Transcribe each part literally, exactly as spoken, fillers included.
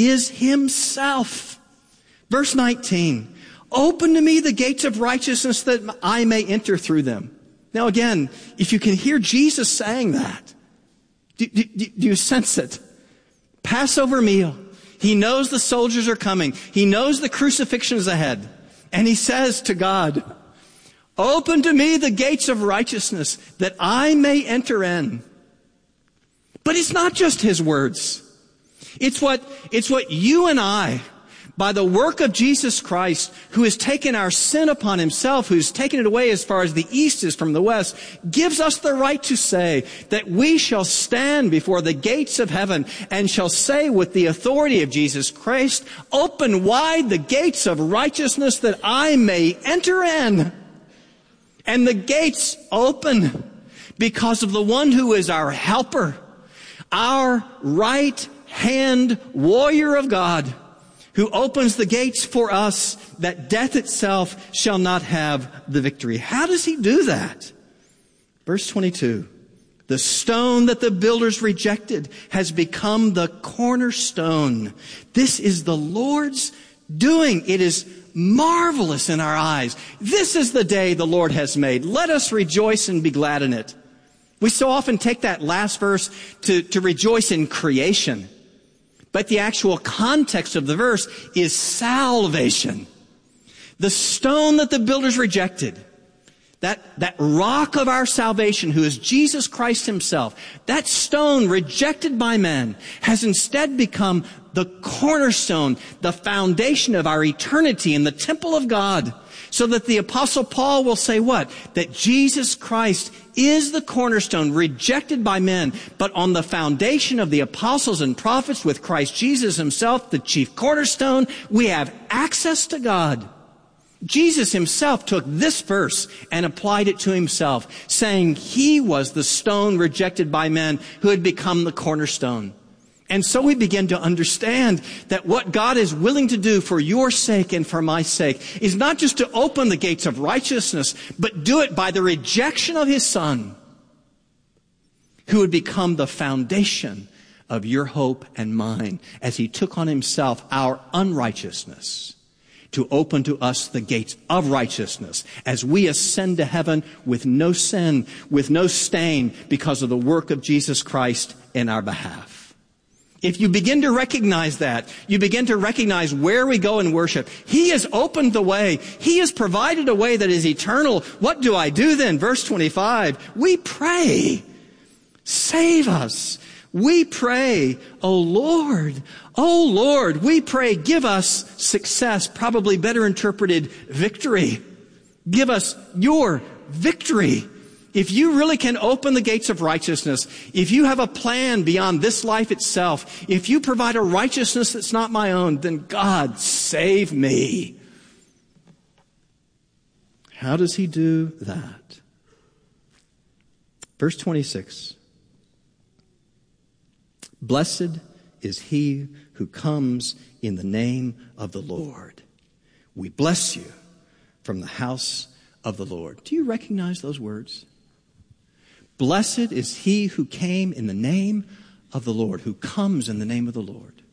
is himself. Verse nineteen, open to me the gates of righteousness that I may enter through them. Now again, if you can hear Jesus saying that, do, do, do you sense it? Passover meal. He knows the soldiers are coming. He knows the crucifixion is ahead. And he says to God, open to me the gates of righteousness that I may enter in. But it's not just his words. It's what, it's what you and I, by the work of Jesus Christ, who has taken our sin upon himself, who's taken it away as far as the east is from the west, gives us the right to say that we shall stand before the gates of heaven and shall say with the authority of Jesus Christ, open wide the gates of righteousness that I may enter in. And the gates open because of the one who is our helper, our right hand warrior of God, who opens the gates for us that death itself shall not have the victory. How does he do that? Verse twenty-two, the stone that the builders rejected has become the cornerstone. This is the Lord's doing. It is marvelous in our eyes. This is the day the Lord has made. Let us rejoice and be glad in it. We so often take that last verse to, to rejoice in creation. But the actual context of the verse is salvation. The stone that the builders rejected, that, that rock of our salvation, who is Jesus Christ himself, that stone rejected by men has instead become the cornerstone, the foundation of our eternity in the temple of God. So that the Apostle Paul will say what? That Jesus Christ is the cornerstone rejected by men, but on the foundation of the apostles and prophets with Christ Jesus himself, the chief cornerstone, we have access to God. Jesus himself took this verse and applied it to himself, saying he was the stone rejected by men who had become the cornerstone. And so we begin to understand that what God is willing to do for your sake and for my sake is not just to open the gates of righteousness, but do it by the rejection of his Son, who would become the foundation of your hope and mine as he took on himself our unrighteousness to open to us the gates of righteousness as we ascend to heaven with no sin, with no stain, because of the work of Jesus Christ in our behalf. If you begin to recognize that, you begin to recognize where we go in worship. He has opened the way. He has provided a way that is eternal. What do I do then? Verse twenty-five, we pray, save us. We pray, O Lord, O Lord, we pray, give us success, probably better interpreted, victory. Give us your victory. If you really can open the gates of righteousness, if you have a plan beyond this life itself, if you provide a righteousness that's not my own, then God, save me. How does he do that? Verse twenty-six. Blessed is he who comes in the name of the Lord. We bless you from the house of the Lord. Do you recognize those words? Blessed is he who came in the name of the Lord, who comes in the name of the Lord.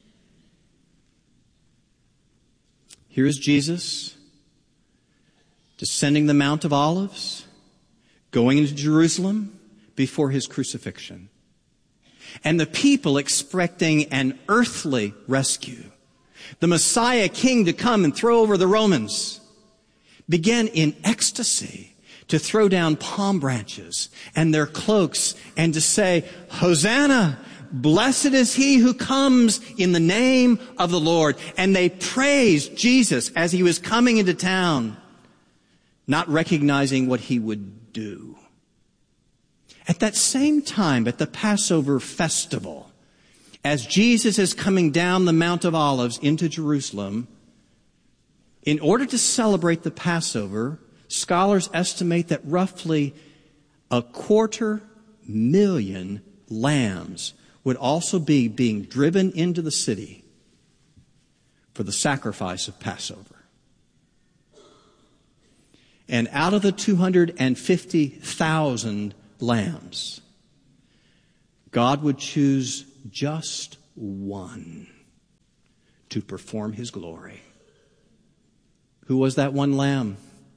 Here is Jesus descending the Mount of Olives, going into Jerusalem before his crucifixion. And the people expecting an earthly rescue, the Messiah King to come and throw over the Romans, began in ecstasy to throw down palm branches and their cloaks and to say, Hosanna, blessed is he who comes in the name of the Lord. And they praised Jesus as he was coming into town, not recognizing what he would do. At that same time, at the Passover festival, as Jesus is coming down the Mount of Olives into Jerusalem, in order to celebrate the Passover, scholars estimate that roughly a quarter million lambs would also be being driven into the city for the sacrifice of Passover. And out of the two hundred fifty thousand lambs, God would choose just one to perform his glory. Who was that one lamb?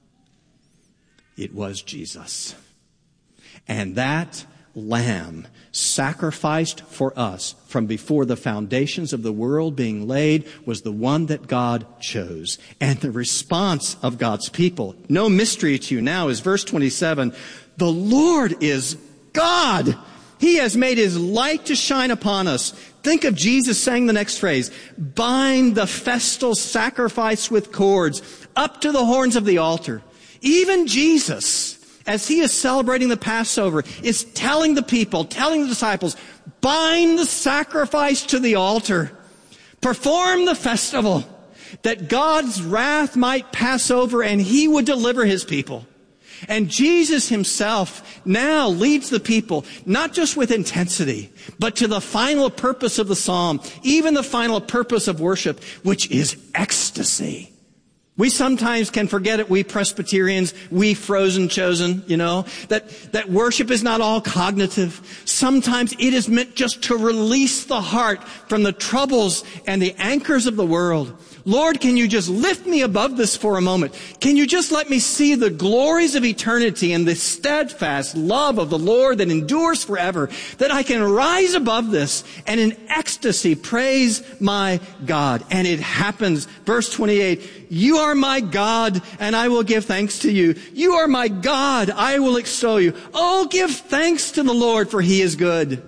It was Jesus. And that lamb sacrificed for us from before the foundations of the world being laid was the one that God chose. And the response of God's people, no mystery to you now, is verse twenty-seven. The Lord is God. He has made his light to shine upon us. Think of Jesus saying the next phrase, bind the festal sacrifice with cords up to the horns of the altar. Even Jesus, as he is celebrating the Passover, is telling the people, telling the disciples, bind the sacrifice to the altar. Perform the festival that God's wrath might pass over and he would deliver his people. And Jesus himself now leads the people, not just with intensity, but to the final purpose of the psalm, even the final purpose of worship, which is ecstasy. We sometimes can forget it, we Presbyterians, we frozen chosen, you know, that, that worship is not all cognitive. Sometimes it is meant just to release the heart from the troubles and the anchors of the world. Lord, can you just lift me above this for a moment? Can you just let me see the glories of eternity and the steadfast love of the Lord that endures forever, that I can rise above this and in ecstasy praise my God. And it happens. Verse twenty-eight, you are my God and I will give thanks to you. You are my God, I will extol you. Oh, give thanks to the Lord, for he is good.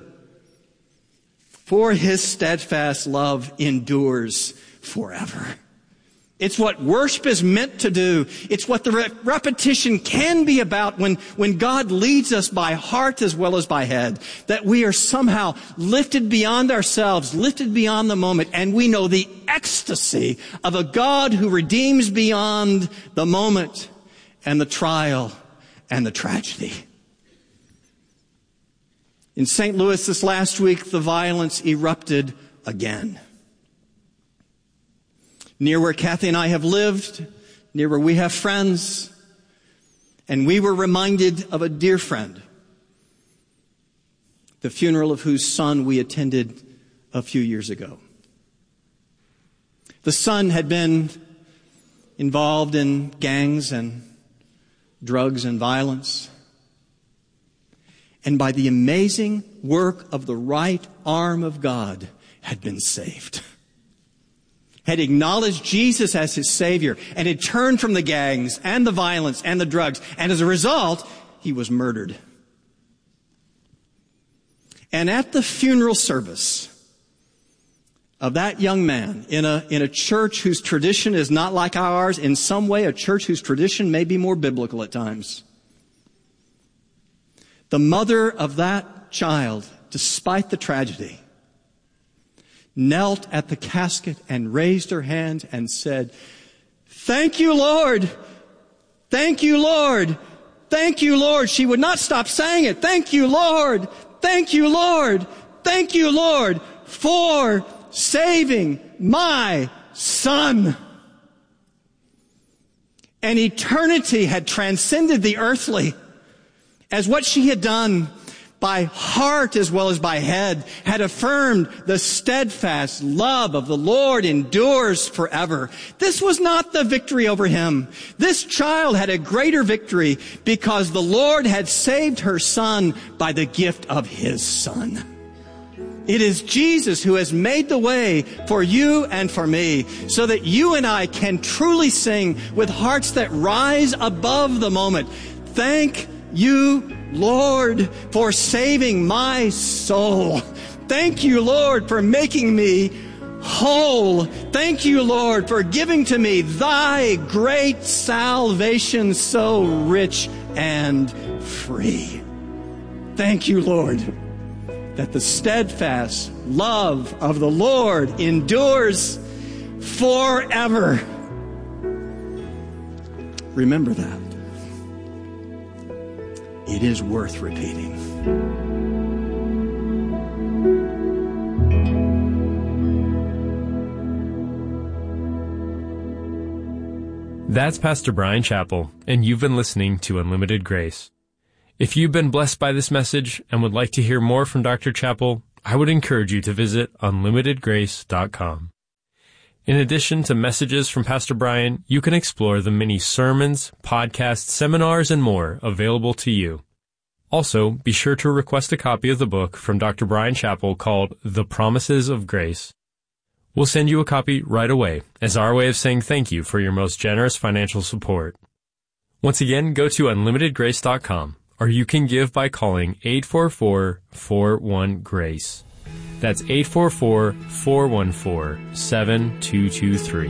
For his steadfast love endures forever. It's what worship is meant to do. It's what the re- repetition can be about when, when God leads us by heart as well as by head. That we are somehow lifted beyond ourselves, lifted beyond the moment, and we know the ecstasy of a God who redeems beyond the moment and the trial and the tragedy. In Saint Louis this last week, the violence erupted again. Near where Kathy and I have lived, near where we have friends, and we were reminded of a dear friend, the funeral of whose son we attended a few years ago. The son had been involved in gangs and drugs and violence. And by the amazing work of the right arm of God, had been saved. Had acknowledged Jesus as his Savior and had turned from the gangs and the violence and the drugs. And as a result, he was murdered. And at the funeral service of that young man in a, in a church whose tradition is not like ours, in some way a church whose tradition may be more biblical at times, the mother of that child, despite the tragedy, knelt at the casket and raised her hand and said, "Thank you, Lord. Thank you, Lord. Thank you, Lord." She would not stop saying it. "Thank you, Lord. Thank you, Lord. Thank you, Lord, for saving my son." And eternity had transcended the earthly, as what she had done by heart as well as by head had affirmed the steadfast love of the Lord endures forever. This was not the victory over him. This child had a greater victory because the Lord had saved her son by the gift of his son. It is Jesus who has made the way for you and for me so that you and I can truly sing with hearts that rise above the moment. Thank you, Lord, for saving my soul. Thank you, Lord, for making me whole. Thank you, Lord, for giving to me thy great salvation so rich and free. Thank you, Lord, that the steadfast love of the Lord endures forever. Remember that. It is worth repeating. That's Pastor Brian Chappell, and you've been listening to Unlimited Grace. If you've been blessed by this message and would like to hear more from Doctor Chappell, I would encourage you to visit unlimited grace dot com. In addition to messages from Pastor Brian, you can explore the many sermons, podcasts, seminars, and more available to you. Also, be sure to request a copy of the book from Doctor Brian Chappell called The Promises of Grace. We'll send you a copy right away as our way of saying thank you for your most generous financial support. Once again, go to unlimited grace dot com, or you can give by calling eight four four, four one, GRACE. That's eight four four, four one four, seven two two three.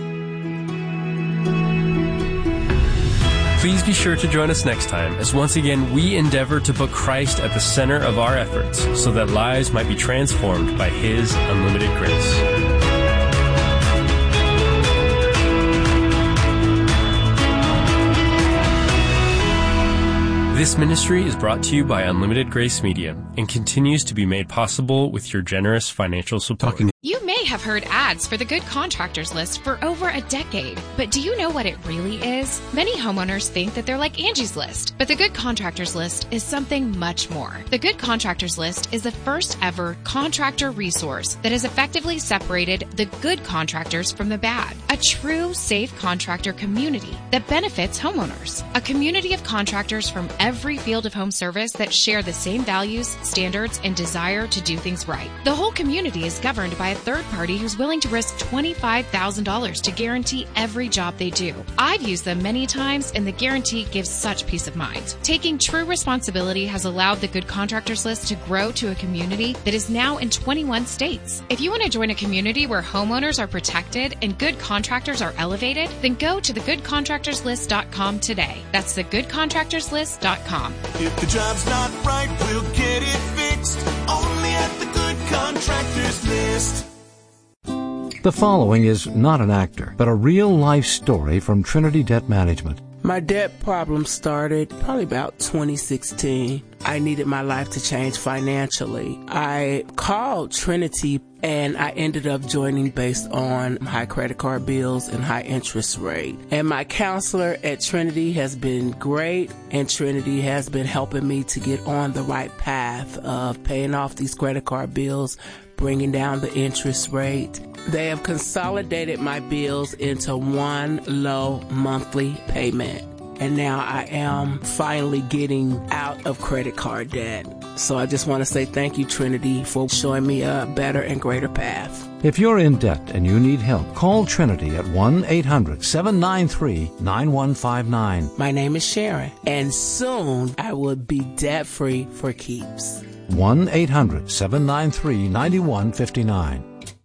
Please be sure to join us next time as once again we endeavor to put Christ at the center of our efforts so that lives might be transformed by His unlimited grace. This ministry is brought to you by Unlimited Grace Media and continues to be made possible with your generous financial support. Talking. You may have heard ads for the Good Contractors List for over a decade, but do you know what it really is? Many homeowners think that they're like Angie's List, but the Good Contractors List is something much more. The Good Contractors List is the first ever contractor resource that has effectively separated the good contractors from the bad. A true safe contractor community that benefits homeowners. A community of contractors from every field of home service that share the same values, standards, and desire to do things right. The whole community is governed by a third party who's willing to risk twenty-five thousand dollars to guarantee every job they do. I've used them many times, and the guarantee gives such peace of mind. Taking true responsibility has allowed the Good Contractors List to grow to a community that is now in twenty-one states. If you want to join a community where homeowners are protected and good contractors are elevated, then go to the good contractors list dot com today. That's the good contractors list dot com. If the job's not right, we'll get it fixed. Only at the Good Contractors List. The following is not an actor, but a real-life story from Trinity Debt Management. My debt problem started probably about twenty sixteen. I needed my life to change financially. I called Trinity and I ended up joining based on high credit card bills and high interest rate. And my counselor at Trinity has been great, and Trinity has been helping me to get on the right path of paying off these credit card bills, bringing down the interest rate. They have consolidated my bills into one low monthly payment. And now I am finally getting out of credit card debt. So I just want to say thank you, Trinity, for showing me a better and greater path. If you're in debt and you need help, call Trinity at one eight hundred, seven nine three, nine one five nine. My name is Sharon, and soon I will be debt-free for keeps. one eight hundred, seven nine three, nine one five nine.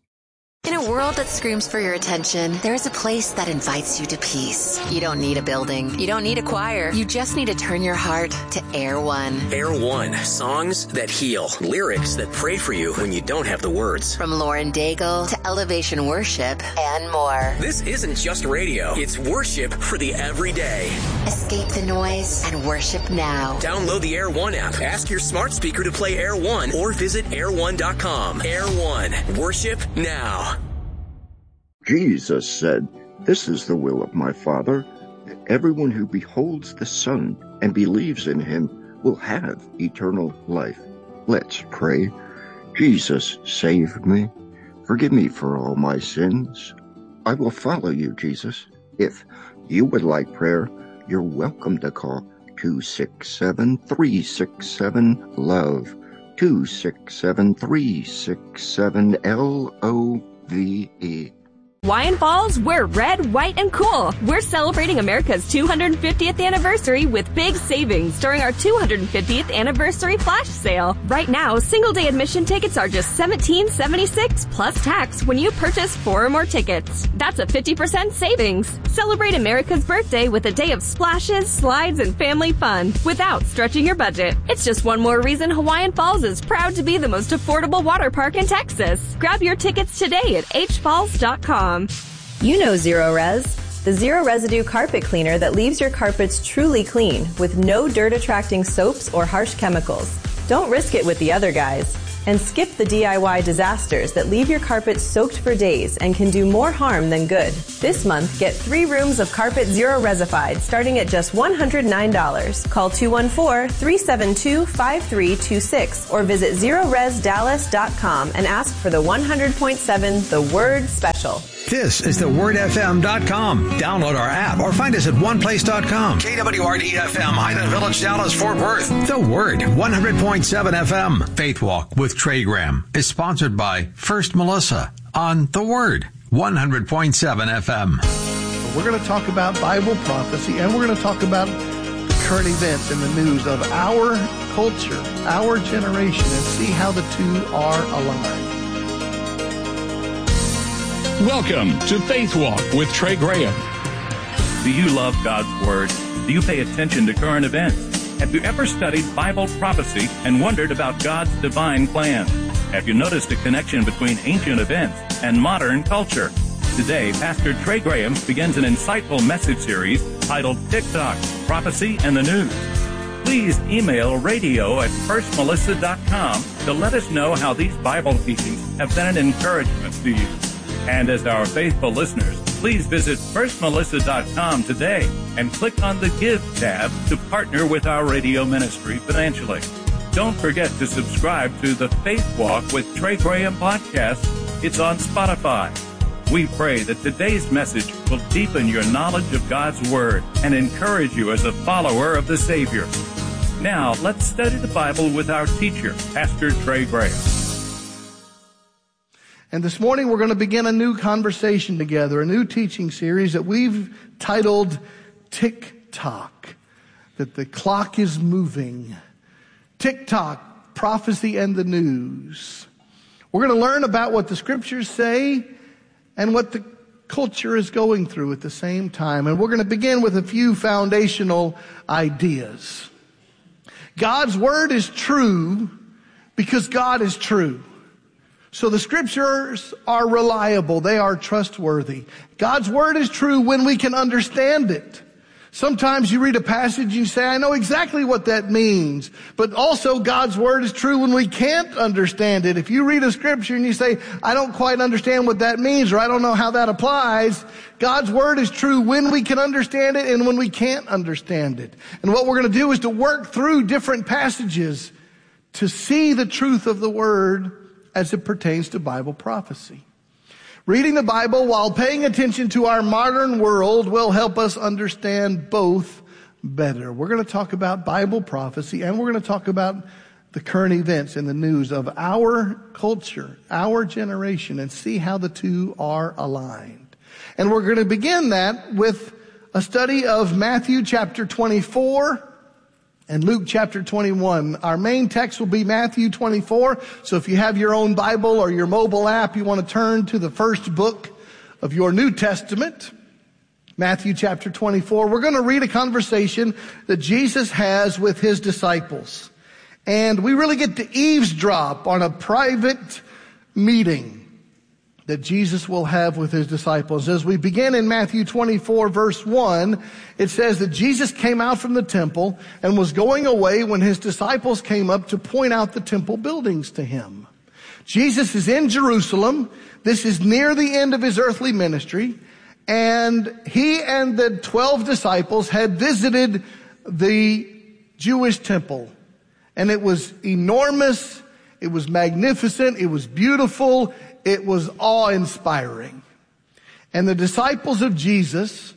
In a world that screams for your attention, there is a place that invites you to peace. You don't need a building. You don't need a choir. You just need to turn your heart to Air One. Air One. Songs that heal. Lyrics that pray for you when you don't have the words. From Lauren Daigle to Elevation Worship and more. This isn't just radio. It's worship for the everyday. Escape the noise and worship now. Download the Air One app. Ask your smart speaker to play Air One or visit air one dot com. Air One. Worship now. Jesus said, "This is the will of my Father, that everyone who beholds the Son and believes in him will have eternal life." Let's pray. Jesus, save me. Forgive me for all my sins. I will follow you, Jesus. If you would like prayer, you're welcome to call two six seven, three six seven, LOVE, two six seven, three six seven, L O V E. Hawaiian Falls, we're red, white, and cool. We're celebrating America's two hundred fiftieth anniversary with big savings during our two hundred fiftieth anniversary flash sale. Right now, single-day admission tickets are just seventeen seventy-six plus tax when you purchase four or more tickets. That's a fifty percent savings. Celebrate America's birthday with a day of splashes, slides, and family fun without stretching your budget. It's just one more reason Hawaiian Falls is proud to be the most affordable water park in Texas. Grab your tickets today at h falls dot com. You know Zero Res, the zero residue carpet cleaner that leaves your carpets truly clean with no dirt attracting soaps or harsh chemicals. Don't risk it with the other guys. And skip the D I Y disasters that leave your carpet soaked for days and can do more harm than good. This month, get three rooms of carpet Zero Resified starting at just one hundred nine dollars. Call two one four, three seven two, five three two six or visit zero res dallas dot com and ask for the one hundred point seven The Word Special. This is the word f m dot com. Download our app or find us at one place dot com. K W R D F M, Highland Village, Dallas, Fort Worth. The Word, one hundred point seven F M. Faith Walk with Trey Graham is sponsored by First Melissa on The Word, one hundred point seven F M. We're going to talk about Bible prophecy, and we're going to talk about the current events in the news of our culture, our generation, and see how the two are aligned. Welcome to Faith Walk with Trey Graham. Do you love God's Word? Do you pay attention to current events? Have you ever studied Bible prophecy and wondered about God's divine plan? Have you noticed a connection between ancient events and modern culture? Today, Pastor Trey Graham begins an insightful message series titled TikTok, Prophecy and the News. Please email radio at first melissa dot com to let us know how these Bible teachings have been an encouragement to you. And as our faithful listeners, please visit first melissa dot com today and click on the Give tab to partner with our radio ministry financially. Don't forget to subscribe to the Faith Walk with Trey Graham podcast. It's on Spotify. We pray that today's message will deepen your knowledge of God's Word and encourage you as a follower of the Savior. Now, let's study the Bible with our teacher, Pastor Trey Graham. And this morning we're going to begin a new conversation together, a new teaching series that we've titled TikTok, that the clock is moving. TikTok, Prophecy and the News. We're going to learn about what the scriptures say and what the culture is going through at the same time. And we're going to begin with a few foundational ideas. God's Word is true because God is true. So the scriptures are reliable. They are trustworthy. God's Word is true when we can understand it. Sometimes you read a passage and you say, I know exactly what that means. But also God's Word is true when we can't understand it. If you read a scripture and you say, I don't quite understand what that means, or I don't know how that applies, God's Word is true when we can understand it and when we can't understand it. And what we're going to do is to work through different passages to see the truth of the Word as it pertains to Bible prophecy. Reading the Bible while paying attention to our modern world will help us understand both better. We're going to talk about Bible prophecy, and we're going to talk about the current events in the news of our culture, our generation, and see how the two are aligned. And we're going to begin that with a study of Matthew chapter twenty-four and Luke chapter twenty-one. Our main text will be Matthew twenty-four. So if you have your own Bible or your mobile app, you want to turn to the first book of your New Testament, Matthew chapter twenty-four. We're going to read a conversation that Jesus has with his disciples. And we really get to eavesdrop on a private meeting that Jesus will have with his disciples. As we begin in Matthew twenty-four, verse one, it says that Jesus came out from the temple and was going away when his disciples came up to point out the temple buildings to him. Jesus is in Jerusalem. This is near the end of his earthly ministry. And he and the twelve disciples had visited the Jewish temple. And it was enormous. It was magnificent. It was beautiful. It was awe-inspiring. And the disciples of Jesus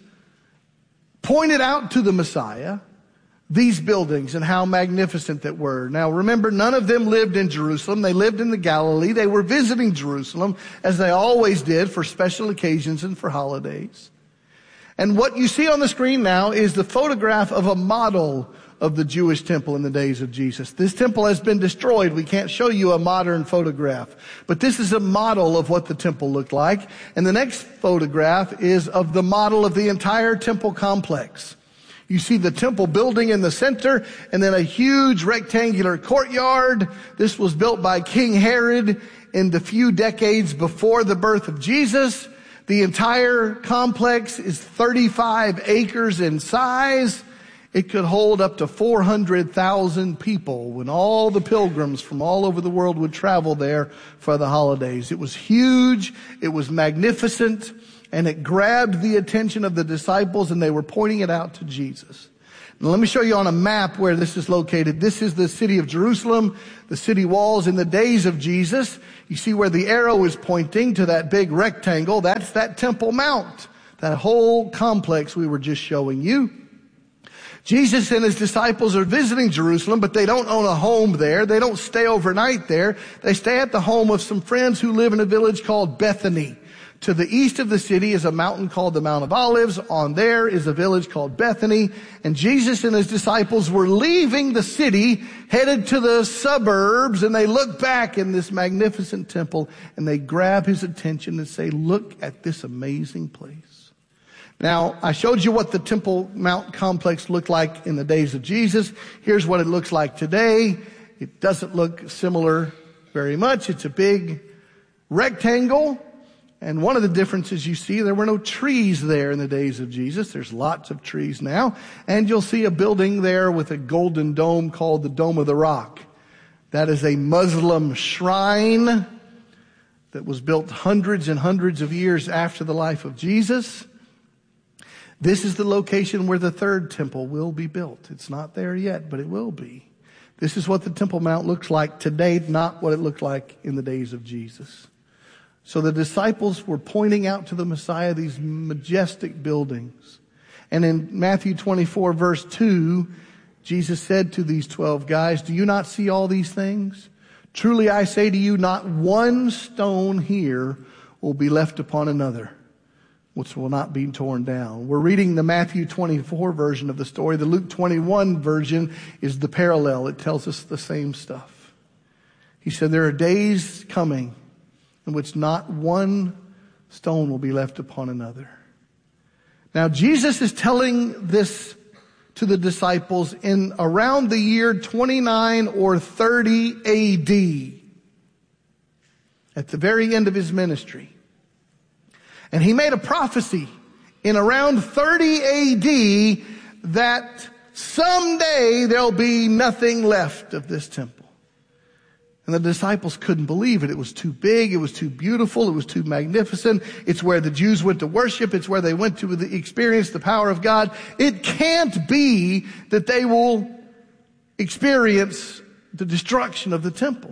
pointed out to the Messiah these buildings and how magnificent they were. Now remember, none of them lived in Jerusalem. They lived in the Galilee. They were visiting Jerusalem, as they always did, for special occasions and for holidays. And what you see on the screen now is the photograph of a model of the Jewish temple in the days of Jesus. This temple has been destroyed. We can't show you a modern photograph. But this is a model of what the temple looked like. And the next photograph is of the model of the entire temple complex. You see the temple building in the center, and then a huge rectangular courtyard. This was built by King Herod in the few decades before the birth of Jesus. The entire complex is thirty-five acres in size. It could hold up to four hundred thousand people when all the pilgrims from all over the world would travel there for the holidays. It was huge, it was magnificent, and it grabbed the attention of the disciples, and they were pointing it out to Jesus. Now, let me show you on a map where this is located. This is the city of Jerusalem, the city walls in the days of Jesus. You see where the arrow is pointing to that big rectangle. That's that Temple Mount, that whole complex we were just showing you. Jesus and his disciples are visiting Jerusalem, but they don't own a home there. They don't stay overnight there. They stay at the home of some friends who live in a village called Bethany. To the east of the city is a mountain called the Mount of Olives. On there is a village called Bethany. And Jesus and his disciples were leaving the city, headed to the suburbs, and they look back in this magnificent temple, and they grab his attention and say, look at this amazing place. Now, I showed you what the Temple Mount complex looked like in the days of Jesus. Here's what it looks like today. It doesn't look similar very much. It's a big rectangle. And one of the differences you see, there were no trees there in the days of Jesus. There's lots of trees now. And you'll see a building there with a golden dome called the Dome of the Rock. That is a Muslim shrine that was built hundreds and hundreds of years after the life of Jesus. This is the location where the third temple will be built. It's not there yet, but it will be. This is what the Temple Mount looks like today, not what it looked like in the days of Jesus. So the disciples were pointing out to the Messiah these majestic buildings. And in Matthew twenty-four, verse two, Jesus said to these twelve guys, do you not see all these things? Truly I say to you, not one stone here will be left upon another, which will not be torn down. We're reading the Matthew twenty-four version of the story. The Luke twenty-one version is the parallel. It tells us the same stuff. He said, there are days coming in which not one stone will be left upon another. Now, Jesus is telling this to the disciples in around the year twenty-nine or thirty A D, at the very end of his ministry. And he made a prophecy in around thirty A D that someday there'll be nothing left of this temple. And the disciples couldn't believe it. It was too big. It was too beautiful. It was too magnificent. It's where the Jews went to worship. It's where they went to experience the power of God. It can't be that they will experience the destruction of the temple.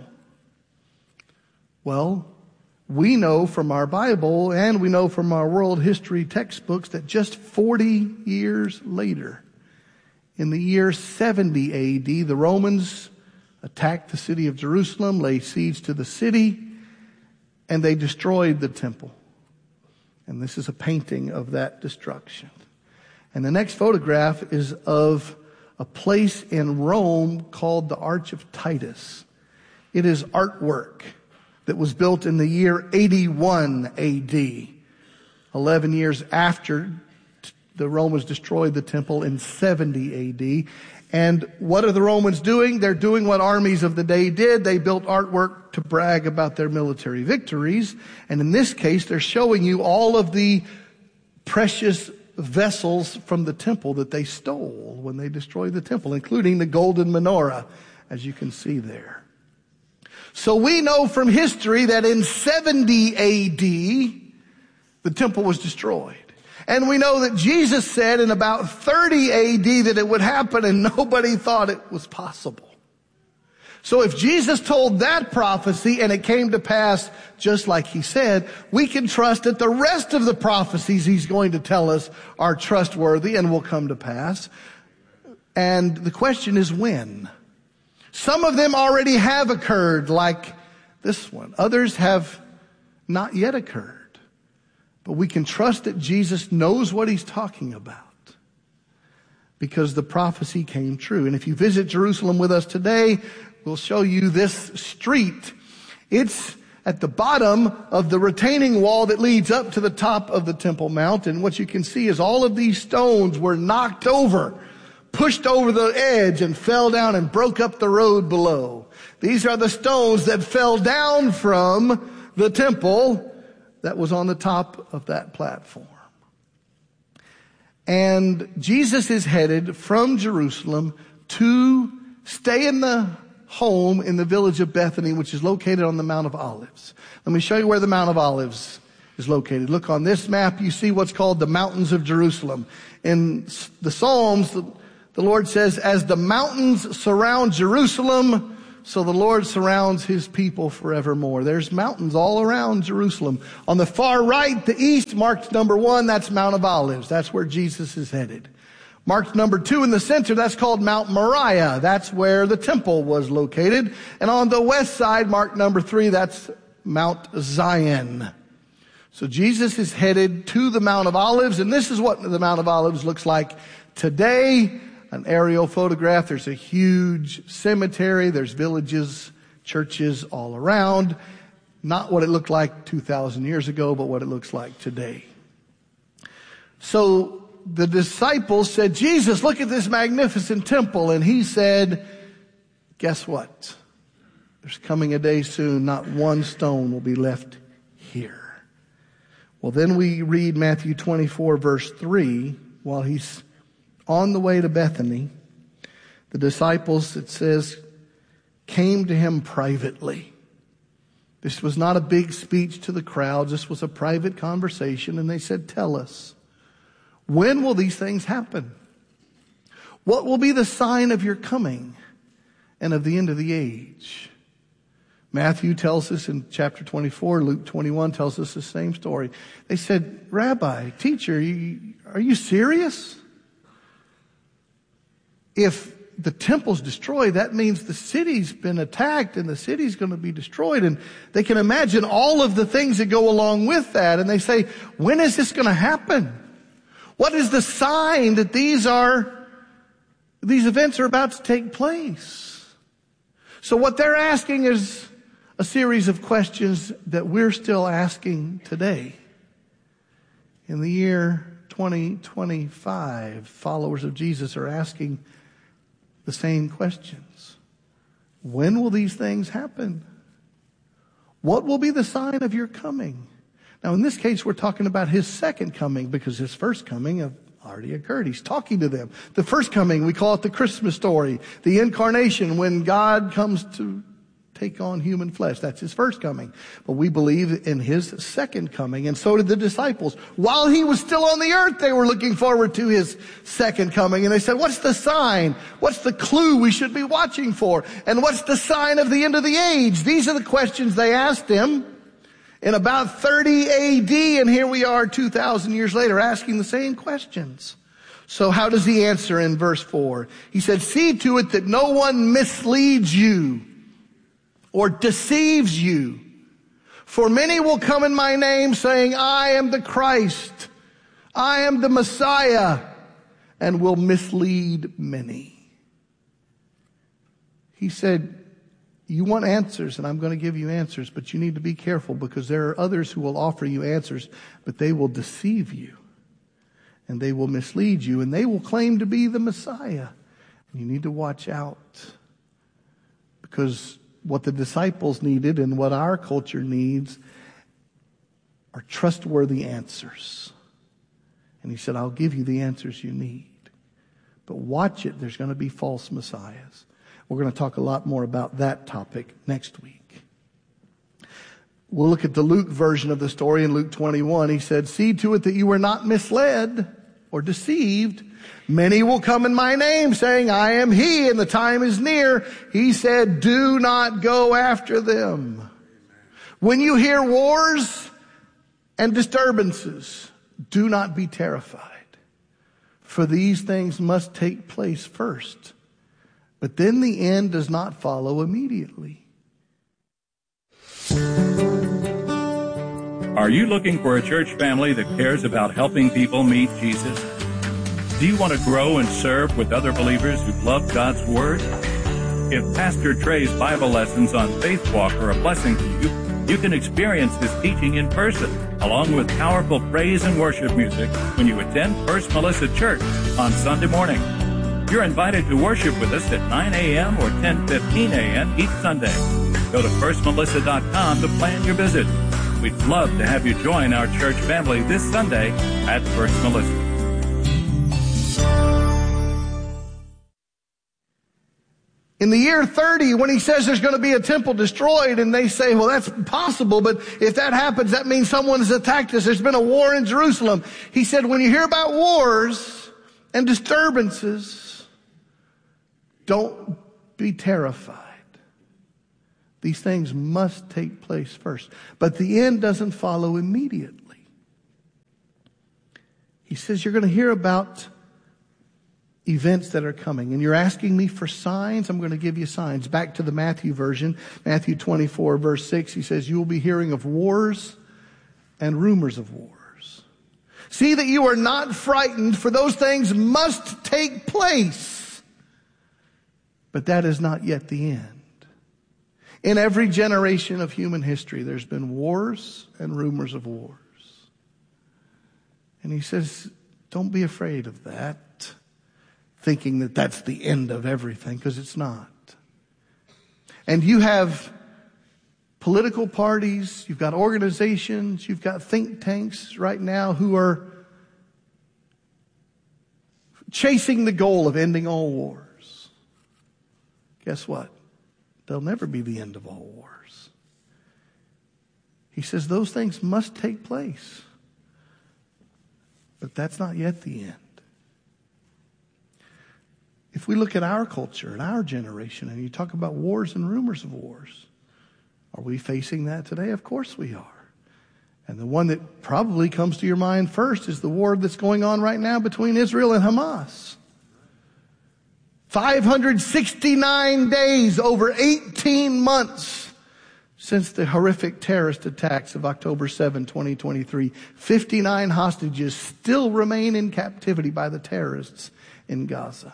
Well, we know from our Bible and we know from our world history textbooks that just forty years later, in the year seventy A D, the Romans attacked the city of Jerusalem, laid siege to the city, and they destroyed the temple. And this is a painting of that destruction. And the next photograph is of a place in Rome called the Arch of Titus. It is artwork that was built in the year eighty-one A D, eleven years after the Romans destroyed the temple in seventy A D. And what are the Romans doing? They're doing what armies of the day did. They built artwork to brag about their military victories. And in this case, they're showing you all of the precious vessels from the temple that they stole when they destroyed the temple, including the golden menorah, as you can see there. So we know from history that in seventy A D, the temple was destroyed. And we know that Jesus said in about thirty A D that it would happen, and nobody thought it was possible. So if Jesus told that prophecy and it came to pass just like he said, we can trust that the rest of the prophecies he's going to tell us are trustworthy and will come to pass. And the question is when? Some of them already have occurred, like this one. Others have not yet occurred. But we can trust that Jesus knows what he's talking about because the prophecy came true. And if you visit Jerusalem with us today, we'll show you this street. It's at the bottom of the retaining wall that leads up to the top of the Temple Mount. And what you can see is all of these stones were knocked over, pushed over the edge and fell down and broke up the road below. These are the stones that fell down from the temple that was on the top of that platform. And Jesus is headed from Jerusalem to stay in the home in the village of Bethany, which is located on the Mount of Olives. Let me show you where the Mount of Olives is located. Look on this map, you see what's called the mountains of Jerusalem. In the Psalms, the, the Lord says, as the mountains surround Jerusalem, so the Lord surrounds his people forevermore. There's mountains all around Jerusalem. On the far right, the east, marked number one, that's Mount of Olives. That's where Jesus is headed. Marked number two in the center, that's called Mount Moriah. That's where the temple was located. And on the west side, marked number three, that's Mount Zion. So Jesus is headed to the Mount of Olives, and this is what the Mount of Olives looks like today. An aerial photograph. There's a huge cemetery. There's villages, churches all around. Not what it looked like two thousand years ago, but what it looks like today. So the disciples said, Jesus, look at this magnificent temple. And he said, guess what? There's coming a day soon, not one stone will be left here. Well, then we read Matthew twenty-four, verse three, while he's on the way to Bethany, the disciples, it says, came to him privately. This was not a big speech to the crowds. This was a private conversation. And they said, tell us, when will these things happen? What will be the sign of your coming and of the end of the age? Matthew tells us in chapter twenty-four, Luke twenty-one tells us the same story. They said, Rabbi, teacher, are you serious? If the temple's destroyed, that means the city's been attacked and the city's going to be destroyed. And they can imagine all of the things that go along with that. And they say, when is this going to happen? What is the sign that these are, these events are about to take place? So what they're asking is a series of questions that we're still asking today. In the year twenty twenty-five, followers of Jesus are asking the same questions. When will these things happen? What will be the sign of your coming? Now, in this case, we're talking about his second coming because his first coming already occurred. He's talking to them. The first coming, we call it the Christmas story, the incarnation, when God comes to take on human flesh. That's his first coming. But we believe in his second coming, and so did the disciples. While he was still on the earth, they were looking forward to his second coming. And they said, what's the sign? What's the clue we should be watching for? And what's the sign of the end of the age? These are the questions they asked him in about thirty A D, and here we are two thousand years later asking the same questions. So how does he answer in verse four? He said, see to it that no one misleads you or deceives you. For many will come in my name saying, I am the Christ, I am the Messiah, and will mislead many. He said, you want answers, and I'm going to give you answers, but you need to be careful because there are others who will offer you answers, but they will deceive you, and they will mislead you, and they will claim to be the Messiah. And you need to watch out because what the disciples needed and what our culture needs are trustworthy answers. And he said, I'll give you the answers you need. But watch it, there's going to be false messiahs. We're going to talk a lot more about that topic next week. We'll look at the Luke version of the story in Luke twenty-one. He said, see to it that you are not misled or deceived. Many will come in my name saying, I am he, and the time is near. He said, do not go after them. When you hear wars and disturbances, do not be terrified. For these things must take place first. But then the end does not follow immediately. Are you looking for a church family that cares about helping people meet Jesus? Do you want to grow and serve with other believers who love God's Word? If Pastor Trey's Bible lessons on Faith Walk are a blessing to you, you can experience his teaching in person, along with powerful praise and worship music when you attend First Melissa Church on Sunday morning. You're invited to worship with us at nine a.m. or ten fifteen a.m. each Sunday. Go to first melissa dot com to plan your visit. We'd love to have you join our church family this Sunday at First Melissa. In the year thirty, when he says there's going to be a temple destroyed, and they say, well, that's possible, but if that happens, that means someone has attacked us. There's been a war in Jerusalem. He said, when you hear about wars and disturbances, don't be terrified. These things must take place first. But the end doesn't follow immediately. He says, you're going to hear about events that are coming. And you're asking me for signs. I'm going to give you signs. Back to the Matthew version, Matthew twenty-four, verse six, he says, you will be hearing of wars and rumors of wars. See that you are not frightened, for those things must take place. But that is not yet the end. In every generation of human history, there's been wars and rumors of wars. And he says, don't be afraid of that, thinking that that's the end of everything, because it's not. And you have political parties, you've got organizations, you've got think tanks right now who are chasing the goal of ending all wars. Guess what? They'll never be the end of all wars. He says those things must take place. But that's not yet the end. If we look at our culture and our generation, and you talk about wars and rumors of wars, are we facing that today? Of course we are. And the one that probably comes to your mind first is the war that's going on right now between Israel and Hamas. five hundred sixty-nine days, over eighteen months since the horrific terrorist attacks of October seventh, twenty twenty-three. fifty-nine hostages still remain in captivity by the terrorists in Gaza.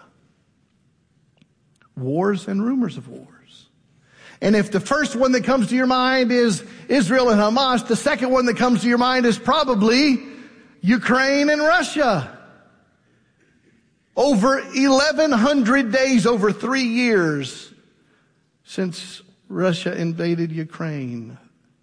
Wars and rumors of wars. And if the first one that comes to your mind is Israel and Hamas, the second one that comes to your mind is probably Ukraine and Russia. Over eleven hundred days, over three years since Russia invaded Ukraine.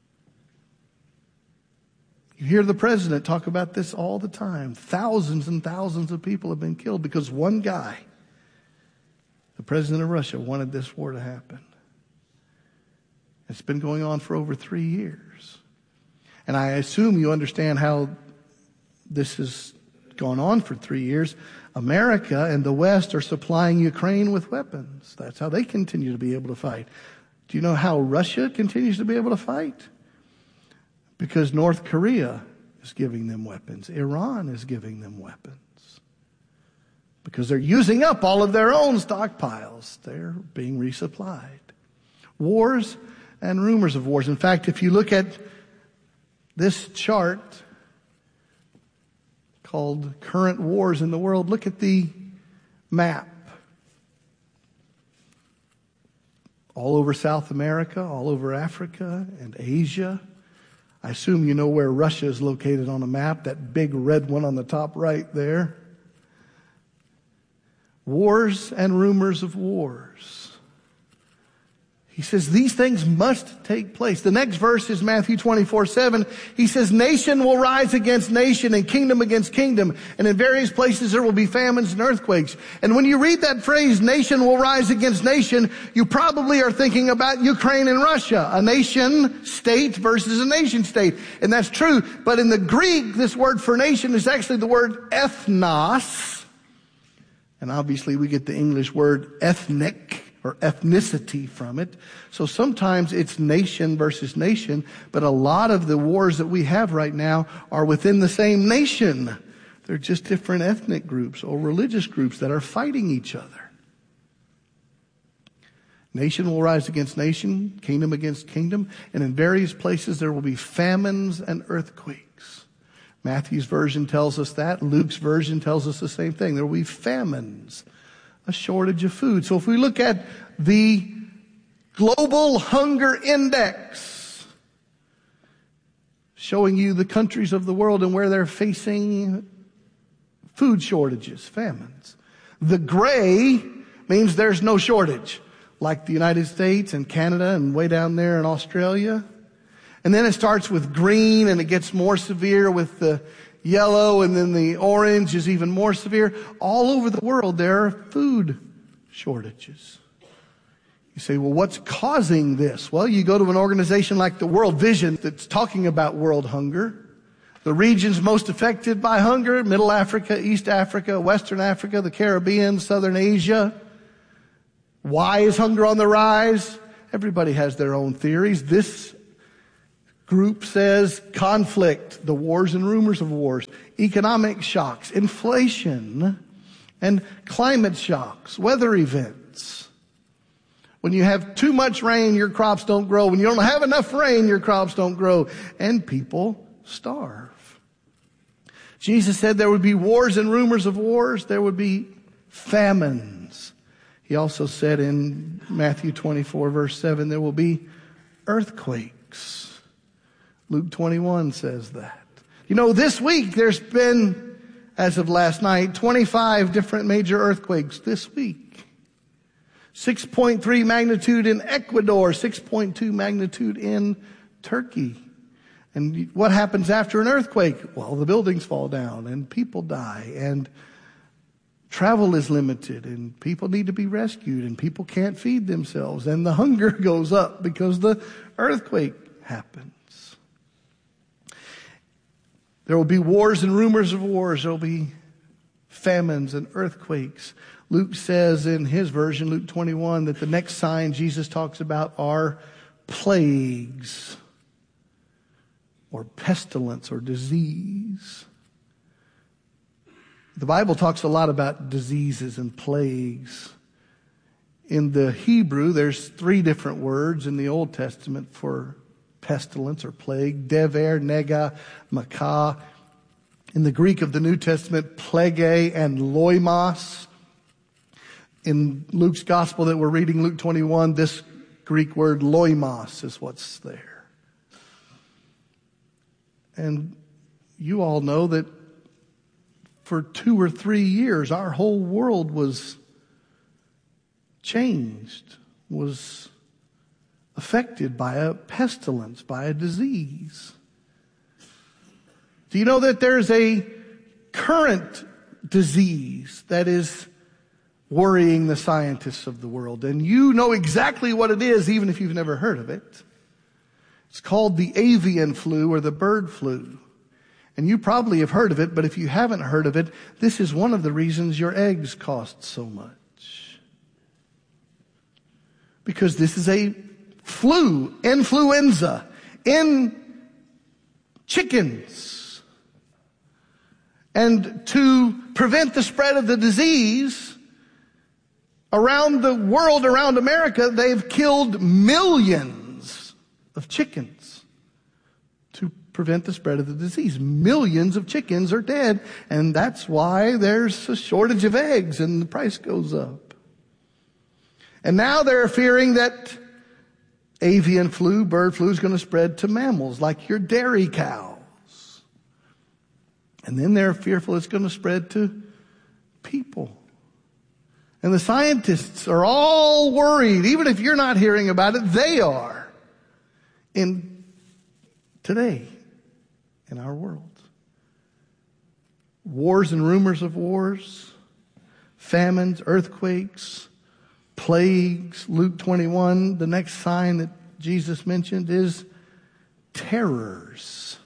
You hear the president talk about this all the time. Thousands and thousands of people have been killed because one guy, the president of Russia, wanted this war to happen. It's been going on for over three years. And I assume you understand how this has gone on for three years. America and the West are supplying Ukraine with weapons. That's how they continue to be able to fight. Do you know how Russia continues to be able to fight? Because North Korea is giving them weapons. Iran is giving them weapons. Because they're using up all of their own stockpiles. They're being resupplied. Wars and rumors of wars. In fact, if you look at this chart called Current Wars in the World, look at the map. All over South America, all over Africa and Asia. I assume you know where Russia is located on a map, that big red one on the top right there. Wars and rumors of wars. He says these things must take place. The next verse is Matthew twenty-four seven. He says, nation will rise against nation and kingdom against kingdom. And in various places there will be famines and earthquakes. And when you read that phrase, nation will rise against nation, you probably are thinking about Ukraine and Russia. A nation state versus a nation state. And that's true. But in the Greek, this word for nation is actually the word ethnos. And obviously we get the English word ethnic or ethnicity from it. So sometimes it's nation versus nation, but a lot of the wars that we have right now are within the same nation. They're just different ethnic groups or religious groups that are fighting each other. Nation will rise against nation, kingdom against kingdom, and in various places there will be famines and earthquakes. Matthew's version tells us that. Luke's version tells us the same thing. There will be famines, a shortage of food. So if we look at the Global Hunger Index, showing you the countries of the world and where they're facing food shortages, famines. The gray means there's no shortage, like the United States and Canada and way down there in Australia. And then it starts with green and it gets more severe with the yellow, and then the orange is even more severe. All over the world there are food shortages. You say, well, what's causing this? Well, you go to an organization like the World Vision that's talking about world hunger. The regions most affected by hunger: Middle Africa, East Africa, Western Africa, the Caribbean, Southern Asia. Why is hunger on the rise? Everybody has their own theories. This group says conflict, the wars and rumors of wars, economic shocks, inflation, and climate shocks, weather events. When you have too much rain, your crops don't grow. When you don't have enough rain, your crops don't grow. And people starve. Jesus said there would be wars and rumors of wars. There would be famines. He also said in Matthew twenty-four, verse seven, there will be earthquakes. Luke twenty-one says that. You know, this week there's been, as of last night, twenty-five different major earthquakes this week. six point three magnitude in Ecuador, six point two magnitude in Turkey. And what happens after an earthquake? Well, the buildings fall down and people die and travel is limited and people need to be rescued and people can't feed themselves and the hunger goes up because the earthquake happens. There will be wars and rumors of wars. There will be famines and earthquakes. Luke says in his version, Luke twenty-one, that the next sign Jesus talks about are plagues or pestilence or disease. The Bible talks a lot about diseases and plagues. In the Hebrew, there's three different words in the Old Testament for pestilence or plague: dever, nega, makah. In the Greek of the New Testament, plague and loimos. In Luke's gospel that we're reading, Luke twenty-one, this Greek word loimos is what's there. And you all know that for two or three years, our whole world was changed, was affected by a pestilence, by a disease. Do you know that there's a current disease that is worrying the scientists of the world? And you know exactly what it is, even if you've never heard of it. It's called the avian flu or the bird flu. And you probably have heard of it, but if you haven't heard of it, this is one of the reasons your eggs cost so much. Because this is a flu, influenza, in chickens. And to prevent the spread of the disease, around the world, around America, they've killed millions of chickens to prevent the spread of the disease. Millions of chickens are dead, and that's why there's a shortage of eggs and the price goes up. And now they're fearing that avian flu, bird flu, is going to spread to mammals like your dairy cows. And then they're fearful it's going to spread to people. And the scientists are all worried. Even if you're not hearing about it, they are. In today, in our world. Wars and rumors of wars, famines, earthquakes, plagues. Luke twenty-one, the next sign that Jesus mentioned is terrors.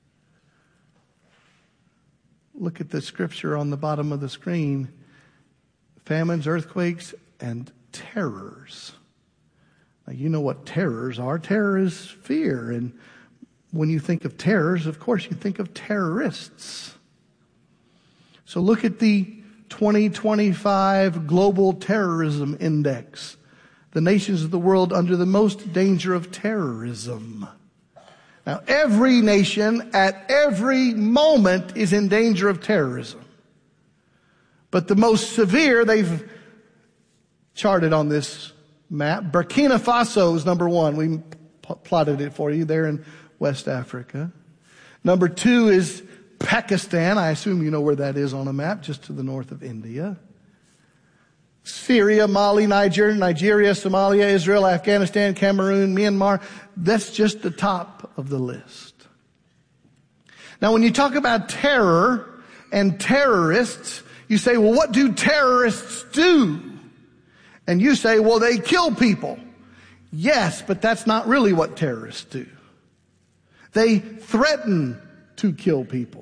Look at the scripture on the bottom of the screen. Famines, earthquakes, and terrors. Now, you know what terrors are. Terror is fear. And when you think of terrors, of course, you think of terrorists. So look at the twenty twenty-five Global Terrorism Index. The nations of the world under the most danger of terrorism. Now, every nation at every moment is in danger of terrorism. But the most severe, they've charted on this map. Burkina Faso is number one. We p- plotted it for you there in West Africa. Number two is Pakistan. I assume you know where that is on a map, just to the north of India. Syria, Mali, Niger, Nigeria, Somalia, Israel, Afghanistan, Cameroon, Myanmar. That's just the top of the list. Now, when you talk about terror and terrorists, you say, well, what do terrorists do? And you say, well, they kill people. Yes, but that's not really what terrorists do. They threaten to kill people.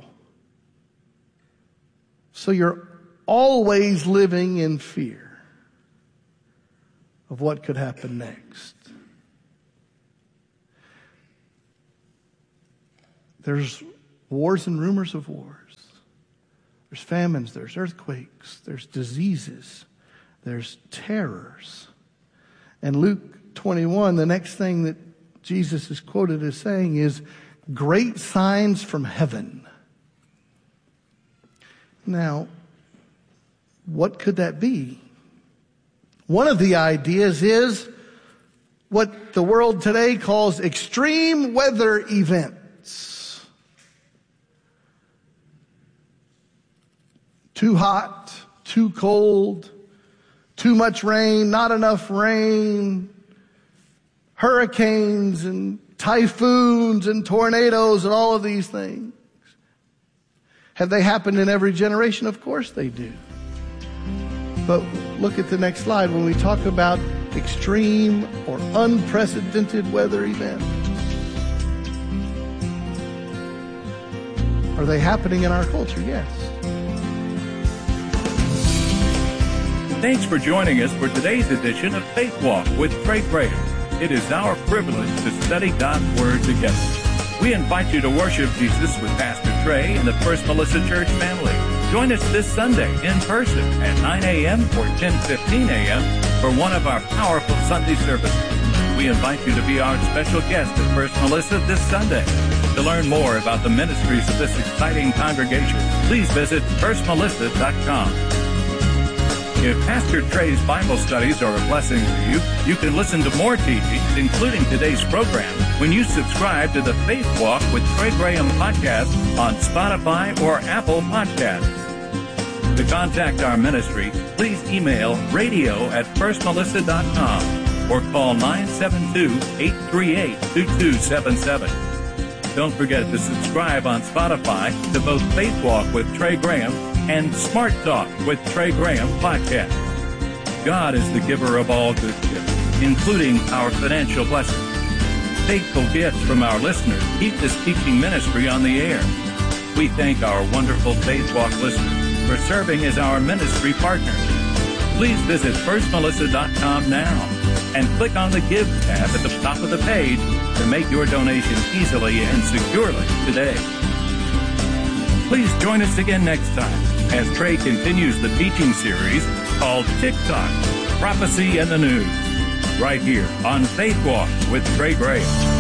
So you're always living in fear of what could happen next. There's wars and rumors of wars. There's famines, there's earthquakes, there's diseases, there's terrors. And Luke twenty-one, the next thing that Jesus is quoted as saying is, great signs from heaven. Now, what could that be? One of the ideas is what the world today calls extreme weather events. Too hot, too cold, too much rain, not enough rain, hurricanes and typhoons and tornadoes and all of these things. Have they happened in every generation? Of course they do. But look at the next slide when we talk about extreme or unprecedented weather events. Are they happening in our culture? Yes. Thanks for joining us for today's edition of Faith Walk with Trey Graham. It is our privilege to study God's Word together. We invite you to worship Jesus with Pastor Trey and the First Melissa Church family. Join us this Sunday in person at nine a.m. or ten fifteen a.m. for one of our powerful Sunday services. We invite you to be our special guest at First Melissa this Sunday. To learn more about the ministries of this exciting congregation, please visit first melissa dot com. If Pastor Trey's Bible studies are a blessing to you, you can listen to more teachings, including today's program, when you subscribe to the Faith Walk with Trey Graham podcast on Spotify or Apple Podcasts. To contact our ministry, please email radio at first melissa dot com or call nine seven two, eight three eight, two two seven seven. Don't forget to subscribe on Spotify to both Faith Walk with Trey Graham and Smart Talk with Trey Graham podcast. God is the giver of all good gifts, including our financial blessings. Faithful gifts from our listeners keep this teaching ministry on the air. We thank our wonderful Faith Walk listeners for serving as our ministry partners. Please visit first melissa dot com now and click on the Give tab at the top of the page to make your donation easily and securely today. Please join us again next time as Trey continues the teaching series called TikTok, Prophecy and the News, right here on Faith Walk with Trey Graham.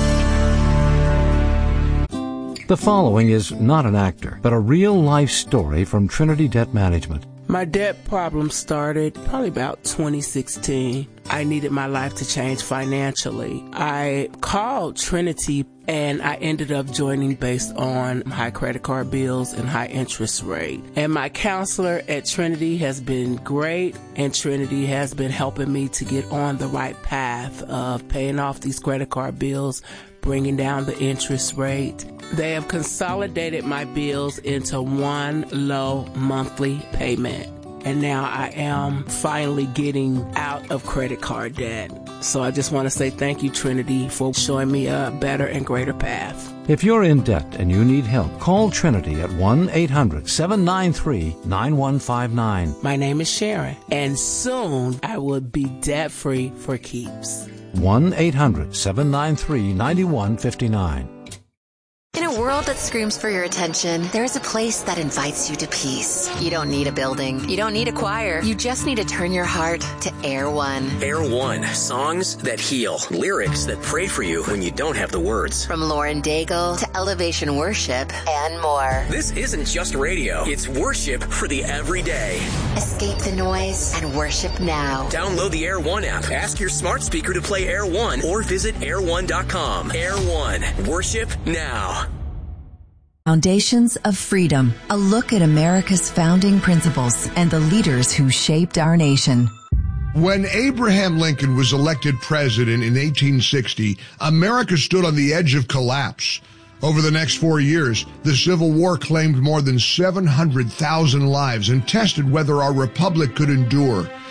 The following is not an actor, but a real-life story from Trinity Debt Management. My debt problem started probably about twenty sixteen. I needed my life to change financially. I called Trinity and I ended up joining based on high credit card bills and high interest rate. And my counselor at Trinity has been great, and Trinity has been helping me to get on the right path of paying off these credit card bills, bringing down the interest rate. They have consolidated my bills into one low monthly payment. And now I am finally getting out of credit card debt. So I just want to say thank you, Trinity, for showing me a better and greater path. If you're in debt and you need help, call Trinity at one eight hundred, seven nine three, nine one five nine. My name is Sharon, and soon I will be debt-free for keeps. one eight hundred, seven nine three, nine one five nine. In a world that screams for your attention, there is a place that invites you to peace. You don't need a building. You don't need a choir. You just need to turn your heart to Air One. Air One, songs that heal, lyrics that pray for you when you don't have the words. From Lauren Daigle to Elevation Worship and more. This isn't just radio. It's worship for the everyday. Escape the noise and worship now. Download the Air One app. Ask your smart speaker to play Air One or visit air one dot com. Air One, worship now. Foundations of Freedom, a look at America's founding principles and the leaders who shaped our nation. When Abraham Lincoln was elected president in eighteen sixty, America stood on the edge of collapse. Over the next four years, the Civil War claimed more than seven hundred thousand lives and tested whether our republic could endure.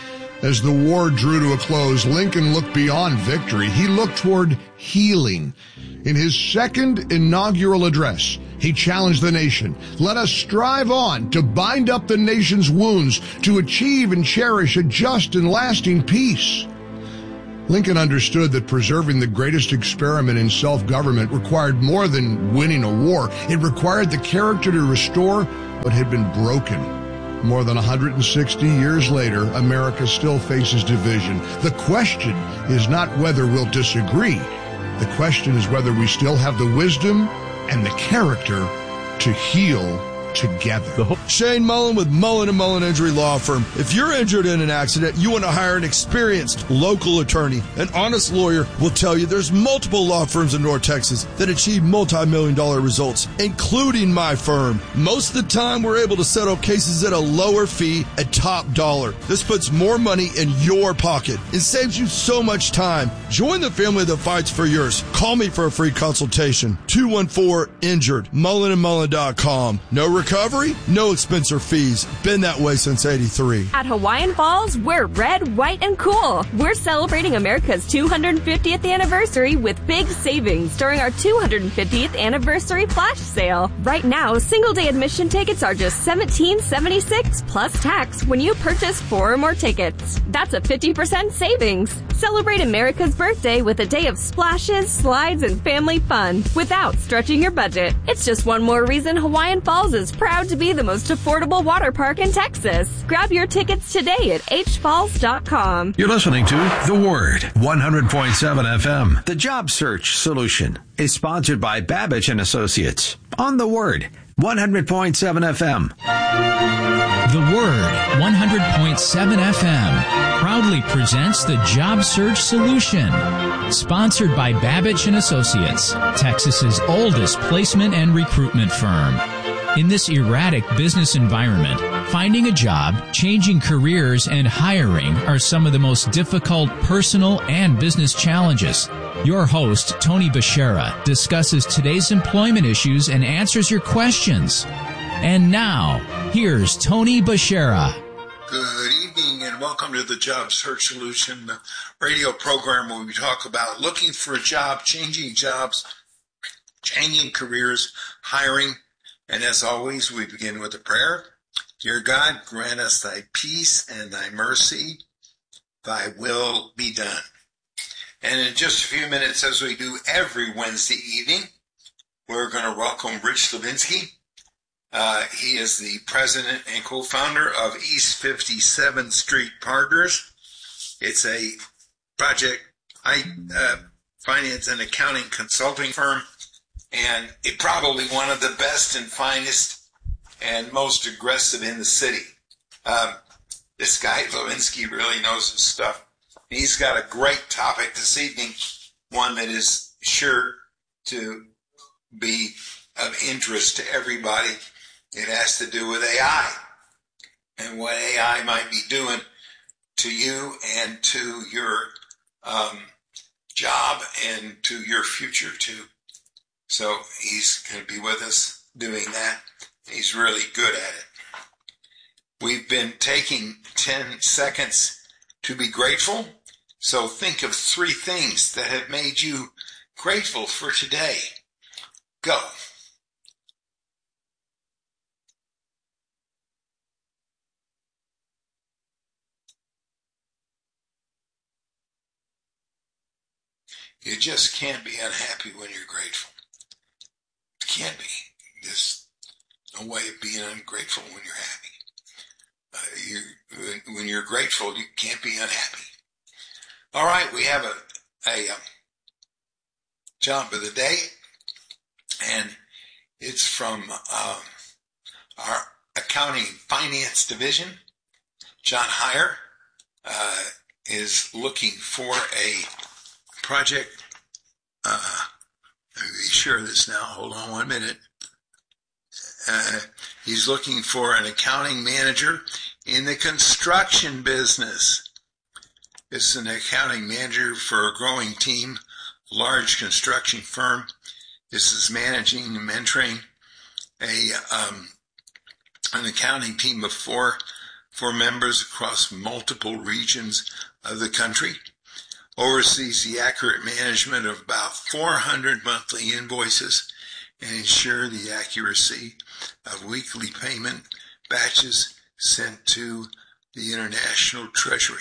As the war drew to a close, Lincoln looked beyond victory. He looked toward healing. In his second inaugural address, he challenged the nation. Let us strive on to bind up the nation's wounds, to achieve and cherish a just and lasting peace. Lincoln understood that preserving the greatest experiment in self-government required more than winning a war. It required the character to restore what had been broken. More than one hundred sixty years later, America still faces division. The question is not whether we'll disagree. The question is whether we still have the wisdom and the character to heal together. Shane Mullen with Mullen and Mullen Injury Law Firm. If you're injured in an accident, you want to hire an experienced local attorney. An honest lawyer will tell you there's multiple law firms in North Texas that achieve multi-million dollar results, including my firm. Most of the time, we're able to settle cases at a lower fee at top dollar. This puts more money in your pocket. It saves you so much time. Join the family that fights for yours. Call me for a free consultation. two one four injured. Mullen and Mullen dot com. No recovery, no expense or fees. Been that way since eighty-three. At Hawaiian Falls, we're red, white, and cool. We're celebrating America's two hundred fiftieth anniversary with big savings during our two hundred fiftieth anniversary flash sale. Right now, single-day admission tickets are just seventeen seventy-six plus tax when you purchase four or more tickets. That's a fifty percent savings. Celebrate America's birthday with a day of splashes, slides, and family fun without stretching your budget. It's just one more reason Hawaiian Falls is proud to be the most affordable water park in Texas. Grab your tickets today at h falls dot com. You're listening to The Word, one hundred point seven F M. The Job Search Solution is sponsored by Babbage and Associates on The Word, one hundred point seven F M. The Word, one hundred point seven F M, proudly presents The Job Search Solution, sponsored by Babbage and Associates, Texas's oldest placement and recruitment firm. In this erratic business environment, finding a job, changing careers, and hiring are some of the most difficult personal and business challenges. Your host, Tony Bashara, discusses today's employment issues and answers your questions. And now, here's Tony Bashara. Good evening and welcome to the Job Search Solution radio program where we talk about looking for a job, changing jobs, changing careers, hiring. And as always, we begin with a prayer. Dear God, grant us thy peace and thy mercy. Thy will be done. And in just a few minutes, as we do every Wednesday evening, we're going to welcome Rich Levinsky. Uh, he is the president and co-founder of East fifty-seventh Street Partners. It's a project I, uh, finance and accounting consulting firm, and it probably one of the best and finest and most aggressive in the city. Um, this guy, Levinsky, really knows his stuff. He's got a great topic this evening, one that is sure to be of interest to everybody. It has to do with A I and what A I might be doing to you and to your um, job and to your future too. So he's going to be with us doing that. He's really good at it. We've been taking ten seconds to be grateful. So think of three things that have made you grateful for today. Go. You just can't be unhappy when you're grateful. It can't be. There's no way of being ungrateful when you're happy. Uh, you, when you're grateful, you can't be unhappy. All right, we have a, a um, job of the day, and it's from um, our accounting finance division. John Heyer uh, is looking for a project. Uh, let me be sure of this now. Hold on one minute. Uh, he's looking for an accounting manager in the construction business. This is an accounting manager for a growing team, large construction firm. This is managing and mentoring a um, an accounting team of four for members across multiple regions of the country, oversees the accurate management of about four hundred monthly invoices, and ensure the accuracy of weekly payment batches sent to the International Treasury.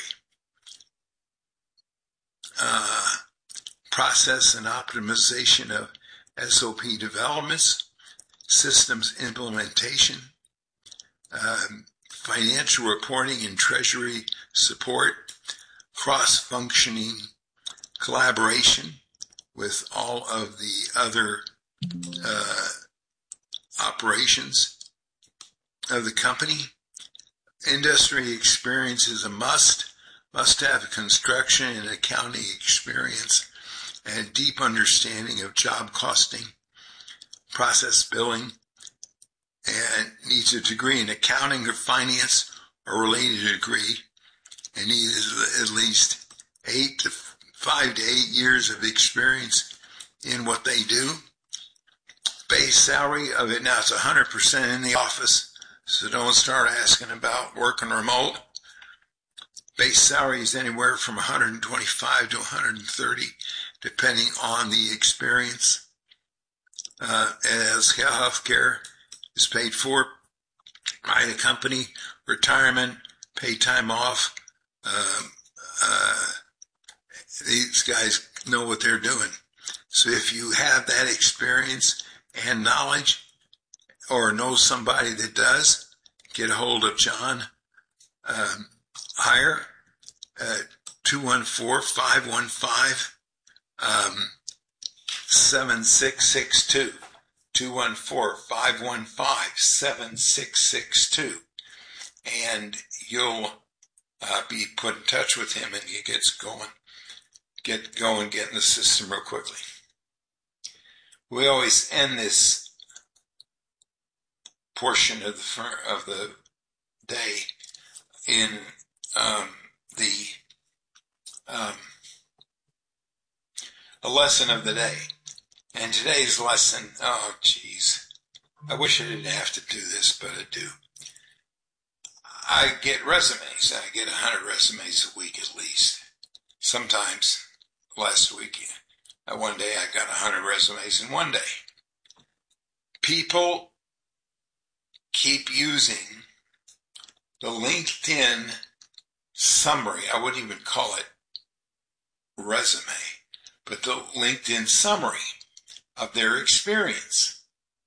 Uh, process and optimization of S O P developments, systems implementation, um, financial reporting and treasury support, cross-functioning collaboration with all of the other uh, operations of the company. Industry experience is a must. Must have construction and accounting experience and a deep understanding of job costing, process billing, and needs a degree in accounting or finance or related degree, and needs at least eight to five to eight years of experience in what they do. Base salary of it now, it's one hundred percent in the office, so don't start asking about working remote. Base salary is anywhere from one hundred twenty-five to one hundred thirty, depending on the experience. Uh, as health care is paid for by the company, retirement, paid time off. Um, uh, these guys know what they're doing. So if you have that experience and knowledge, or know somebody that does, get a hold of John um, Hire at two one four, five one five, seven six six two. two one four, five one five, seven six six two. And you'll uh, be put in touch with him, and he gets going, get going, get in the system real quickly. We always end this portion of the of the day in um, the um, a lesson of the day. And today's lesson, oh geez, I wish I didn't have to do this, but I do. I get resumes. I get a hundred resumes a week at least. Sometimes, last week, uh, one day I got a hundred resumes in one day. People keep using the LinkedIn summary. I wouldn't even call it resume, but the LinkedIn summary of their experience.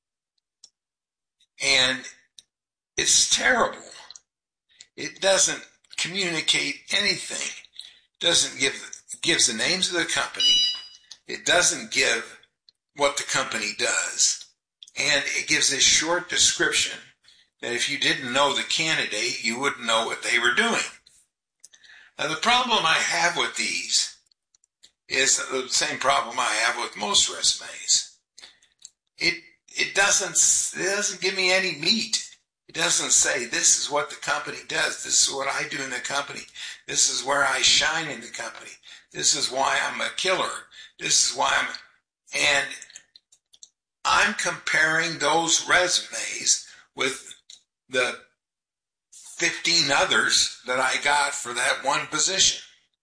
And it's terrible. It doesn't communicate anything. It doesn't give, it gives the names of the company. It doesn't give what the company does. And it gives a short description that if you didn't know the candidate, you wouldn't know what they were doing. Now, the problem I have with these is the same problem I have with most resumes. It it doesn't it doesn't give me any meat. It doesn't say this is what the company does. This is what I do in the company. This is where I shine in the company. This is why I'm a killer. This is why I'm and I'm comparing those resumes with the fifteen others that I got for that one position.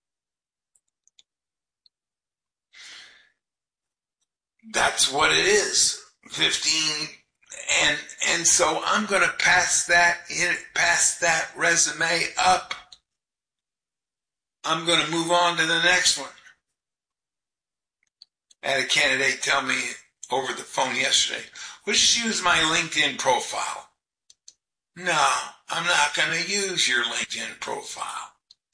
That's what it is. fifteen and and so I'm going to pass that in, pass that resume up. I'm going to move on to the next one. I had a candidate tell me over the phone yesterday, "We'll just use my LinkedIn profile." No, I'm not going to use your LinkedIn profile.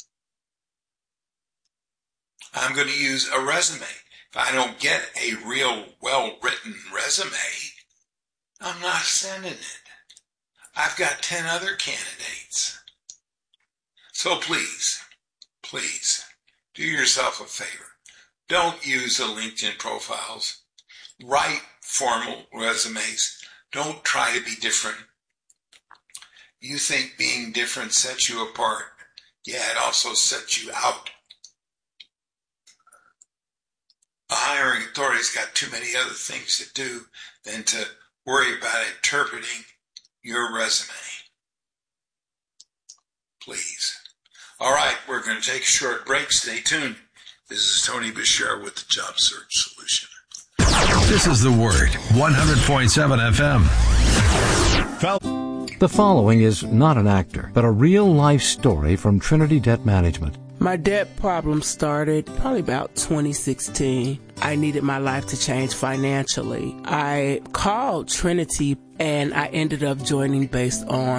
I'm going to use a resume. If I don't get a real well-written resume, I'm not sending it. I've got ten other candidates. So please, please, do yourself a favor. Don't use the LinkedIn profiles. Write formal resumes. Don't try to be different. You think being different sets you apart. Yeah, it also sets you out. A hiring authority's got too many other things to do than to worry about interpreting your resume. please. All right, we're going to take a short break. Stay tuned. This is Tony Bashir with the Job Search Solution. This is The Word, one hundred point seven F M. The following is not an actor, but a real-life story from Trinity Debt Management. My debt problem started probably about twenty sixteen. I needed my life to change financially. I called Trinity and I ended up joining based on